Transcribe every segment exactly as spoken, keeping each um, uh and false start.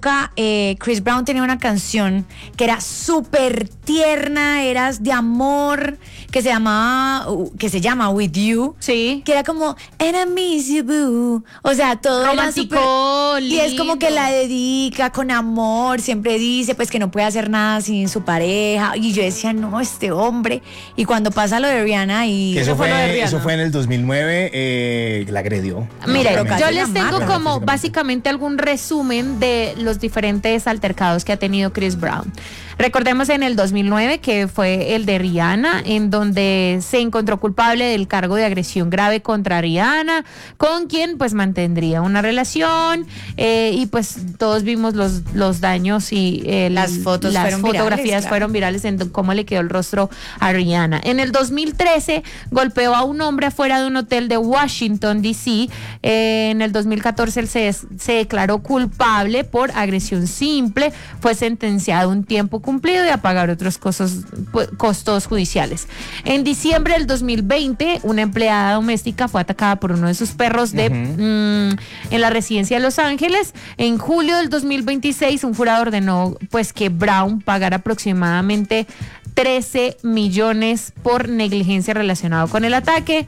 época, eh, Chris Brown tenía una canción que era súper tierna, era de amor, que se llamaba, que se llama With You. Sí. Que era como, and I miss you, boo. O sea, todo romántico, era súper, y es lindo. como que la dedica con amor, siempre dice pues que no puede hacer nada sin su pareja. Y yo decía, no, este hombre. Y cuando pasa lo de Rihanna y... Que eso, fue fue, lo de Rihanna. eso fue en el dos mil nueve, eh, la agredió. Mire, No, pero yo casi les la tengo matan. como básicamente algún resumen de los diferentes altercados que ha tenido Chris Brown. Recordemos en el dos mil nueve que fue el de Rihanna, en donde se encontró culpable del cargo de agresión grave contra Rihanna, con quien pues mantendría una relación, eh, y pues todos vimos los, los daños y eh, Las fotos las fueron fotografías virales, claro. fueron virales en cómo le quedó el rostro a Rihanna. En el dos mil trece golpeó a un hombre afuera de un hotel de Washington, D C. Eh, en el dos mil catorce él se, se declaró culpable por agresión simple, fue sentenciado a un tiempo cumplido y a pagar otros costos, costos judiciales. En diciembre del dos mil veinte, una empleada doméstica fue atacada por uno de sus perros de, uh-huh. mmm, en la residencia de Los Ángeles. En julio del dos mil veintiséis, un jurado ordenó pues que Brown pagara aproximadamente trece millones por negligencia relacionada con el ataque.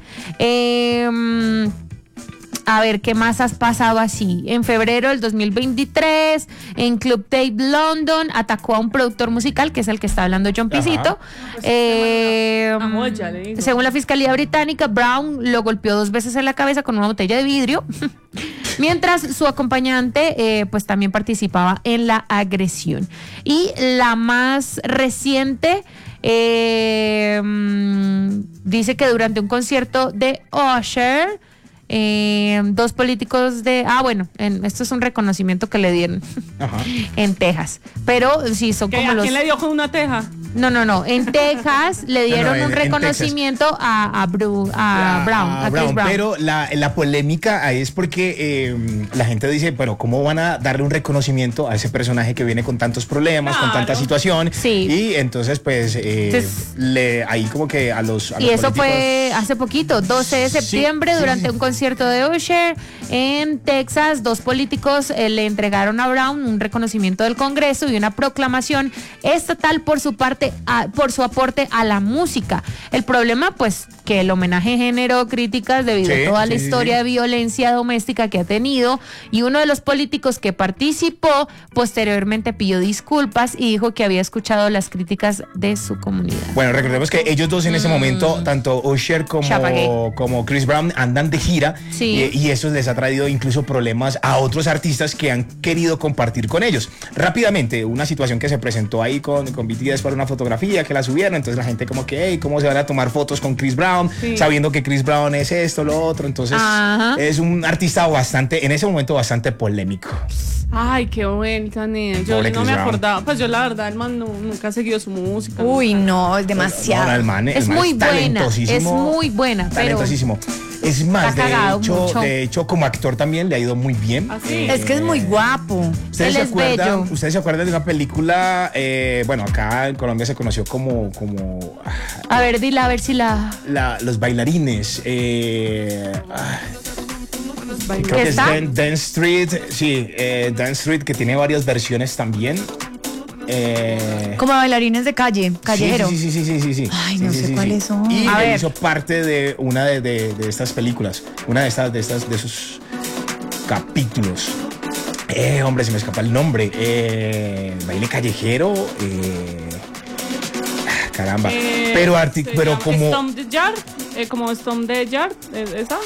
Eh, A ver, ¿qué más has pasado así? En febrero del dos mil veintitrés, en Club Tape London, atacó a un productor musical, que es el que está hablando John Pisito. Eh, según la Fiscalía Británica, Brown lo golpeó dos veces en la cabeza con una botella de vidrio, mientras su acompañante eh, pues también participaba en la agresión. Y la más reciente... Eh, dice que durante un concierto de Usher... Eh, dos políticos de... Ah, bueno, en, esto es un reconocimiento que le dieron Ajá. en Texas. Pero sí, son como ¿A los... quién le dio con una teja? No, no, no. En Texas le dieron no, no, en, un reconocimiento a, a, Bru, a, a Brown, a, a Brown, Chris Brown. Pero la, la polémica ahí es porque eh, la gente dice, pero ¿cómo van a darle un reconocimiento a ese personaje que viene con tantos problemas, claro. con tanta situación? Sí. Y entonces, pues, eh, entonces, le, ahí como que a los a Y los eso políticos... fue hace poquito, doce de septiembre, sí, durante sí, sí. un concierto de Usher en Texas. Dos políticos eh, le entregaron a Brown un reconocimiento del Congreso y una proclamación estatal por su parte A, por su aporte a la música. El problema, pues, que el homenaje generó críticas debido sí, a toda sí, la historia sí. de violencia doméstica que ha tenido, y uno de los políticos que participó posteriormente pidió disculpas y dijo que había escuchado las críticas de su comunidad. Bueno, recordemos que ellos dos en mm. ese momento, tanto Usher como, como Chris Brown, andan de gira sí. y, y eso les ha traído incluso problemas a otros artistas que han querido compartir con ellos. Rápidamente, una situación que se presentó ahí con, con B T S para una fotografía que la subieron, entonces la gente como que, hey, ¿cómo se van a tomar fotos con Chris Brown? Sí. Sabiendo que Chris Brown es esto, lo otro, entonces Ajá. es un artista bastante, en ese momento bastante polémico. Ay, qué bonita, nena. Yo Pobre no Chris me acordaba, Brown. Pues yo la verdad, el man no, nunca he seguido su música. Uy, no, es demasiado. No, el man, el es man muy es buena, es muy buena, talentosísimo. Pero es más, de hecho, mucho. de hecho, como actor también le ha ido muy bien. ¿Ah, sí? eh, es que es muy guapo. ¿Ustedes, Él se es acuerdan, bello. ¿Ustedes se acuerdan de una película? Eh, bueno, acá en Colombia se conoció como... como a ver, dila, a ver si la... la los bailarines. Eh, creo que es Dan, Dance Street. Sí, eh, Dance Street, que tiene varias versiones también. Eh, como bailarines de calle, callejero. Sí, sí, sí, sí, sí, sí, sí. Ay, no sí, sé sí, cuáles sí. son. Y a él ver. hizo parte de una de, de, de estas películas, una de estas, de estas, de esos capítulos. Eh, hombre, se me escapa el nombre. Eh, baile callejero. Eh, caramba. Eh, pero arti pero como. Stomp the Yard, eh, como Stomp the Yard, esa.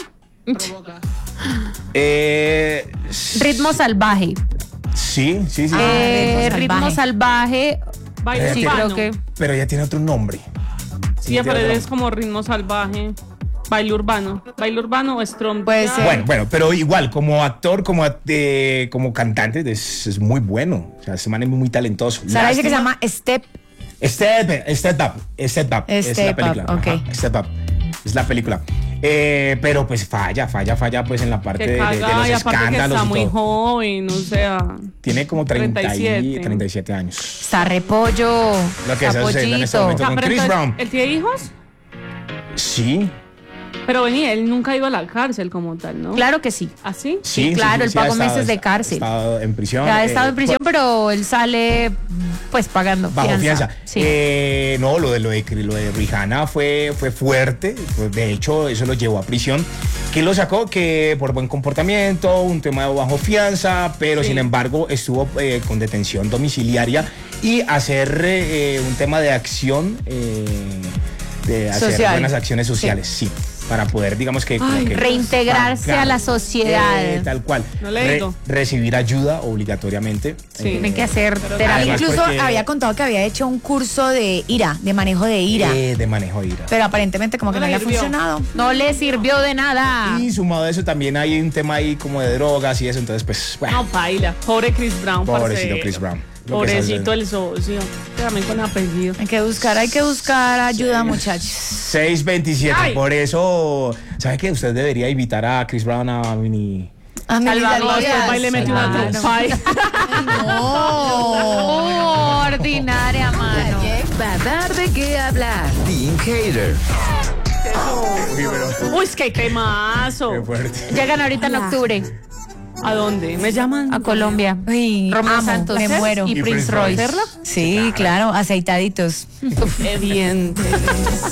eh, Ritmo salvaje. Sí, sí, sí. Ah, eh, ritmo salvaje. Baile sí, urbano. creo que. Pero ya tiene otro nombre. Sí, sí pero es como ritmo salvaje. Baile urbano. Baile urbano o Stomp. Puede ser. Bueno, bueno, pero igual, como actor, como, eh, como cantante, es, es muy bueno. O sea, este man es muy talentoso. Sara dice que se llama Step. Step, Step Up. Step Up. Step es la película. Up, okay. Ajá, Step Up. Es la película. Eh, pero pues falla, falla, falla pues en la parte de, de, de los y escándalos que está y muy todo. joven, o sea. Tiene como treinta treinta y siete. treinta y siete años. Está repollo. Lo que está sucediendo en este momento Ah, con pero Chris entonces, Brown. ¿él tiene hijos? Sí. Pero vení, él nunca ha ido a la cárcel como tal, ¿no? Claro que sí. ¿Así? Sí, claro, él ha pagó estado- meses de ha cárcel. estado en prisión. Ya ha eh, estado en prisión, pero él sale pues pagando Bajo fianza. Sí. Eh, no, lo de lo de, lo de Rihanna fue, fue fuerte. Pues, de hecho, eso lo llevó a prisión. ¿Qué lo sacó? Que por buen comportamiento, un tema de bajo fianza, pero Sí. sin embargo estuvo eh, con detención domiciliaria y hacer eh, un tema de acción, eh, de hacer Social. buenas acciones sociales, sí. Para poder, digamos que, como Ay, que Reintegrarse pagar, a la sociedad. eh, tal cual. No le digo. recibir ayuda obligatoriamente. Sí. Tienen que hacer terapia. Además, Incluso porque- había contado que había hecho un curso de ira, de manejo de ira. eh, de manejo de ira. Pero aparentemente como que No no le había sirvió. funcionado. No le sirvió de nada. Y sumado a eso también hay un tema ahí como de drogas y eso, entonces pues, bueno, No, paila. Pobre Chris Brown, pobrecito parcero. Chris Brown. Lo que Pobrecito está el socio. También con apellido. Hay que buscar, hay que buscar ayuda, muchachos. seis veintisiete, Ay. por eso, ¿sabe qué? Usted debería invitar a Chris Brown a mini... A mí Salvador, después va y le metió una Claro. trompa ahí. No. Ordinaria, mano. Va a dar de qué hablar. Team Hater. Uy, pero Uy, es que temazo. qué fuerte. Llegan ahorita en octubre ¿A dónde? ¿Me llaman? a Colombia. Uy, Romeo amo, Santos me muero. y Y Prince Prince Royce. Royce. Sí, claro, aceitaditos. Qué bien.